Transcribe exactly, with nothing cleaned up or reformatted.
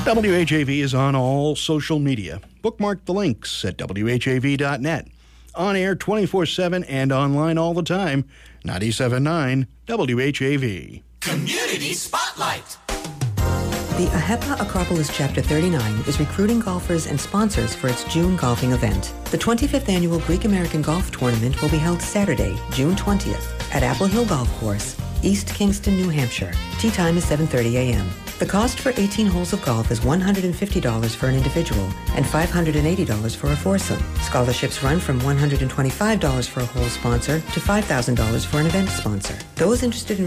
W H A V is on all social media. Bookmark the links at W H A V dot net. On air twenty-four seven and online all the time. ninety-seven point nine W H A V. Community Spotlight. The AHEPA Acropolis Chapter thirty-nine is recruiting golfers and sponsors for its June golfing event. The twenty-fifth Annual Greek American Golf Tournament will be held Saturday, June twentieth, at Apple Hill Golf Course, East Kingston, New Hampshire. Tee time is seven thirty a.m. The cost for eighteen holes of golf is one hundred fifty dollars for an individual and five hundred eighty dollars for a foursome. Scholarships run from one hundred twenty-five dollars for a hole sponsor to five thousand dollars for an event sponsor. Those interested in